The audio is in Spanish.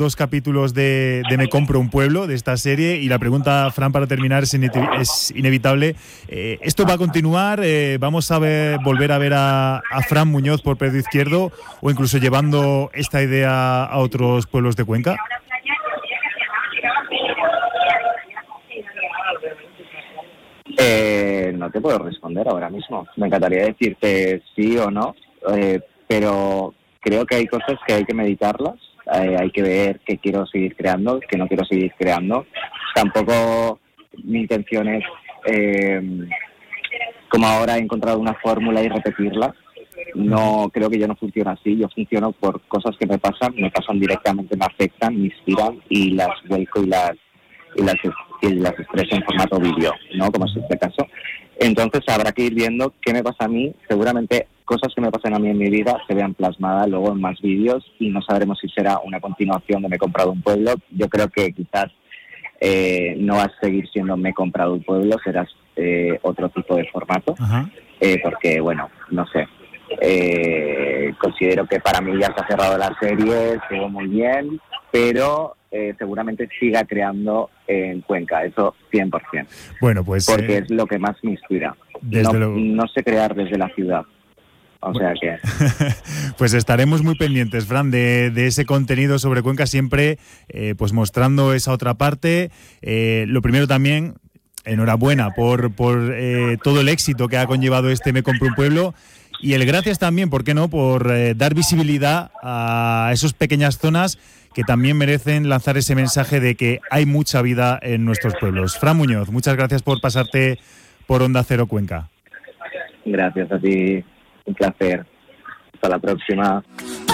2 capítulos de Me compro un pueblo, de esta serie, y la pregunta, Fran, para terminar, es inevitable. ¿Esto va a continuar? ¿Vamos a volver a ver a Fran Muñoz por Perdo Izquierdo, o incluso llevando esta idea a otros pueblos de Cuenca? No te puedo responder ahora mismo. Me encantaría decirte sí o no, pero creo que hay cosas que hay que meditarlas. Hay que ver qué quiero seguir creando, qué no quiero seguir creando. Tampoco mi intención es, como ahora, he encontrado una fórmula y repetirla. No, creo que yo no funciono así. Yo funciono por cosas que me pasan directamente, me afectan, me inspiran y las vuelco y las expreso en formato vídeo, ¿no? Como es este caso. Entonces habrá que ir viendo qué me pasa a mí. Seguramente cosas que me pasan a mí en mi vida se vean plasmadas luego en más vídeos y no sabremos si será una continuación de Me he comprado un pueblo. Yo creo que quizás no va a seguir siendo Me he comprado un pueblo, será otro tipo de formato. Porque, bueno, no sé. Considero que para mí ya se ha cerrado la serie, estuvo muy bien, pero seguramente siga creando en Cuenca, eso 100%. Bueno, pues porque es lo que más me inspira. No sé crear desde la ciudad. O sea que... Pues estaremos muy pendientes, Fran, de ese contenido sobre Cuenca, siempre pues mostrando esa otra parte. Lo primero también, enhorabuena por todo el éxito que ha conllevado este Me compro un pueblo. Y el gracias también, ¿por qué no?, por dar visibilidad a esas pequeñas zonas que también merecen lanzar ese mensaje de que hay mucha vida en nuestros pueblos. Fran Muñoz, muchas gracias por pasarte por Onda Cero Cuenca. Gracias a ti, un placer. Hasta la próxima.